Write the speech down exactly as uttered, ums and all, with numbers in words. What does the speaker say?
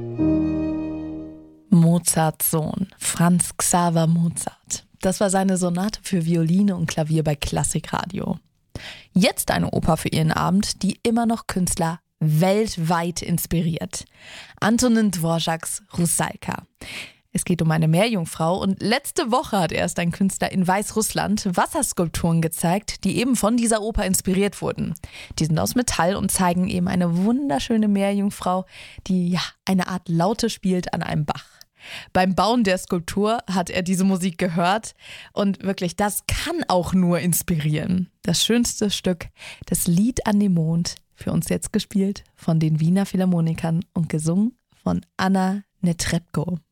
Mozarts Sohn, Franz Xaver Mozart. Das war seine Sonate für Violine und Klavier bei Klassikradio. Jetzt eine Oper für Ihren Abend, die immer noch Künstler weltweit inspiriert. Antonin Dvořáks Rusalka. Es geht um eine Meerjungfrau und letzte Woche hat erst ein Künstler in Weißrussland Wasserskulpturen gezeigt, die eben von dieser Oper inspiriert wurden. Die sind aus Metall und zeigen eben eine wunderschöne Meerjungfrau, die ja eine Art Laute spielt an einem Bach. Beim Bauen der Skulptur hat er diese Musik gehört und wirklich, das kann auch nur inspirieren. Das schönste Stück, das Lied an dem Mond, für uns jetzt gespielt von den Wiener Philharmonikern und gesungen von Anna Netrebko.